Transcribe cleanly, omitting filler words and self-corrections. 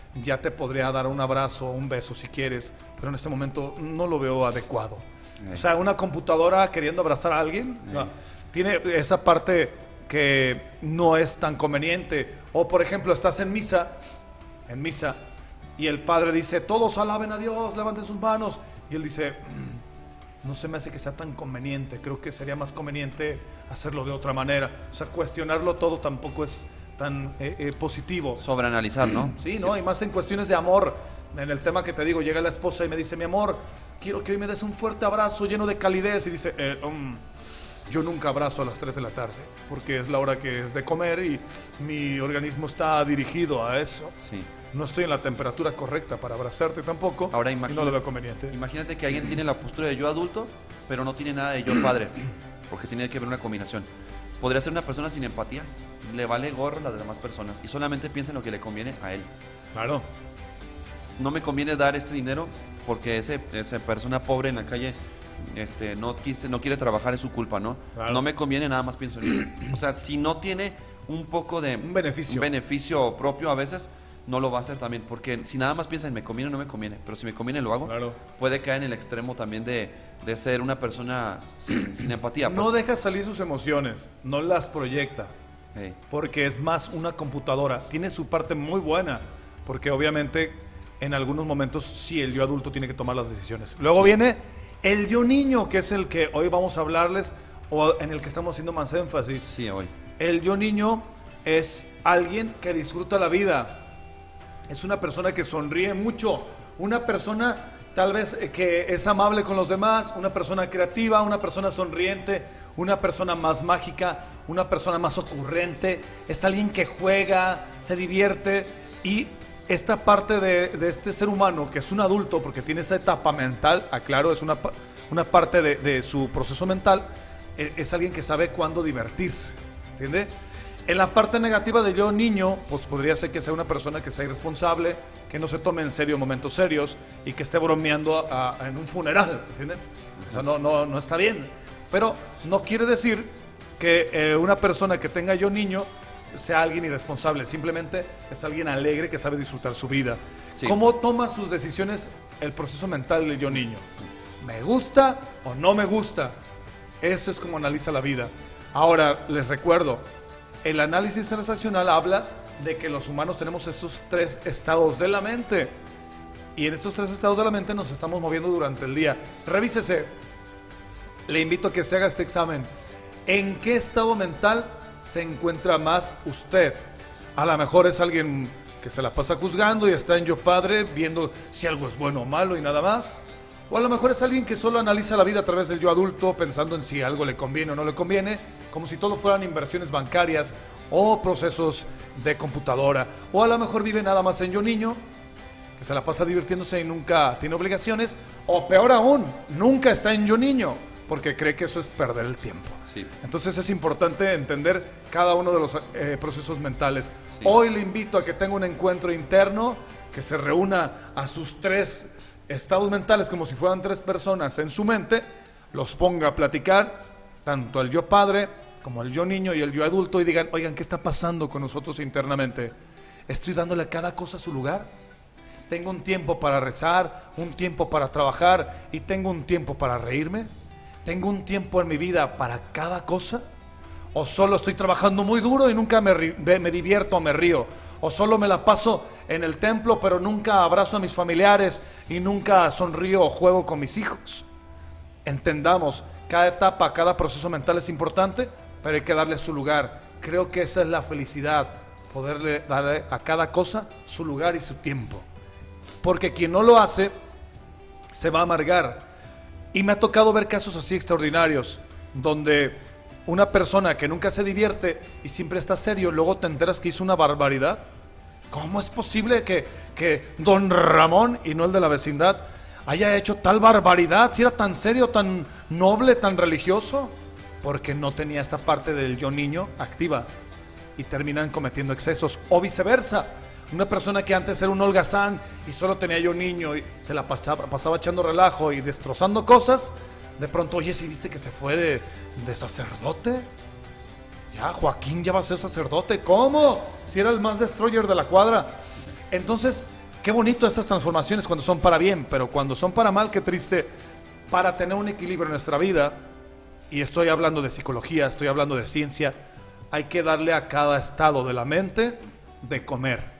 ya te podría dar un abrazo o un beso si quieres, pero en este momento no lo veo adecuado. O sea, una computadora queriendo abrazar a alguien, no, tiene esa parte que no es tan conveniente. O por ejemplo, estás en misa, y el padre dice, todos alaben a Dios, levanten sus manos. Y él dice, no se me hace que sea tan conveniente, creo que sería más conveniente hacerlo de otra manera. O sea, cuestionarlo todo tampoco es tan positivo. Sobreanalizar, ¿no? Sí, ¿no? Y más en cuestiones de amor. En el tema que te digo, llega la esposa y me dice, mi amor, quiero que hoy me des un fuerte abrazo lleno de calidez. Y dice, yo nunca abrazo a las 3 de la tarde, porque es la hora que es de comer y mi organismo está dirigido a eso. Sí. No estoy en la temperatura correcta para abrazarte tampoco. Ahora y no lo veo conveniente. Imagínate que alguien tiene la postura de yo adulto, pero no tiene nada de yo padre, porque tiene que haber una combinación. Podría ser una persona sin empatía, le vale gorro a las demás personas y solamente piensa en lo que le conviene a él. Claro. No me conviene dar este dinero porque esa persona pobre en la calle no quiere trabajar, es su culpa, ¿no? Claro. No me conviene, nada más pienso en él. O sea, si no tiene un poco de Un beneficio propio a veces, no lo va a hacer también, porque si nada más piensa en me conviene o no me conviene, pero si me conviene lo hago, Claro. puede caer en el extremo también de ser una persona sin empatía. No Pues. deja salir sus emociones, no las proyecta, Hey. porque es más una computadora. Tiene su parte muy buena, porque obviamente en algunos momentos sí el yo adulto tiene que tomar las decisiones. Luego viene el yo niño, que es el que hoy vamos a hablarles, o en el que estamos haciendo más énfasis. Sí, hoy. El yo niño es alguien que disfruta la vida. Es una persona que sonríe mucho, una persona tal vez que es amable con los demás, una persona creativa, una persona sonriente, una persona más mágica, una persona más ocurrente. Es alguien que juega, se divierte, y esta parte de este ser humano, que es un adulto, porque tiene esta etapa mental, aclaro, es una parte de su proceso mental, es alguien que sabe cuándo divertirse, ¿entiende? En la parte negativa de yo niño, pues podría ser que sea una persona que sea irresponsable, que no se tome en serio momentos serios y que esté bromeando en un funeral, ¿entienden? O sea, no está bien. Pero no quiere decir que una persona que tenga yo niño sea alguien irresponsable, simplemente es alguien alegre que sabe disfrutar su vida. Sí. ¿Cómo toma sus decisiones el proceso mental del yo niño? ¿Me gusta o no me gusta? Eso es como analiza la vida. Ahora, les recuerdo, el análisis transaccional habla de que los humanos tenemos esos 3 estados de la mente. Y en estos 3 estados de la mente nos estamos moviendo durante el día. Revísese. Le invito a que se haga este examen. ¿En qué estado mental se encuentra más usted? A lo mejor es alguien que se la pasa juzgando y está en yo padre, viendo si algo es bueno o malo y nada más. O a lo mejor es alguien que solo analiza la vida a través del yo adulto, pensando en si algo le conviene o no le conviene, como si todo fueran inversiones bancarias o procesos de computadora. O a lo mejor vive nada más en yo niño, que se la pasa divirtiéndose y nunca tiene obligaciones. O peor aún, nunca está en yo niño, porque cree que eso es perder el tiempo. Sí. Entonces es importante entender cada uno de los procesos mentales. Sí. Hoy le invito a que tenga un encuentro interno, que se reúna a sus 3 estados mentales como si fueran 3 personas en su mente, los ponga a platicar, tanto el yo padre como el yo niño y el yo adulto, y digan, oigan, ¿qué está pasando con nosotros internamente? ¿Estoy dándole a cada cosa su lugar? ¿Tengo un tiempo para rezar, un tiempo para trabajar y tengo un tiempo para reírme? ¿Tengo un tiempo en mi vida para cada cosa? ¿O solo estoy trabajando muy duro y nunca me divierto o me río? ¿O solo me la paso en el templo pero nunca abrazo a mis familiares y nunca sonrío o juego con mis hijos? Entendamos, cada etapa, cada proceso mental es importante, pero hay que darle su lugar. Creo que esa es la felicidad, poderle darle a cada cosa su lugar y su tiempo. Porque quien no lo hace, se va a amargar. Y me ha tocado ver casos así extraordinarios, donde una persona que nunca se divierte y siempre está serio, luego te enteras que hizo una barbaridad. ¿Cómo es posible que don Ramón, y no el de la vecindad, haya hecho tal barbaridad? Si era tan serio, tan noble, tan religioso. Porque no tenía esta parte del yo niño activa y terminan cometiendo excesos. O viceversa, una persona que antes era un holgazán y solo tenía yo niño y se la pasaba echando relajo y destrozando cosas, de pronto, oye, ¿sí viste que se fue de sacerdote? Ya, Joaquín ya va a ser sacerdote. ¿Cómo? Si era el más destroyer de la cuadra. Entonces, Qué bonito estas transformaciones cuando son para bien, pero cuando son para mal, qué triste. Para tener un equilibrio en nuestra vida, y estoy hablando de psicología, estoy hablando de ciencia, hay que darle a cada estado de la mente de comer.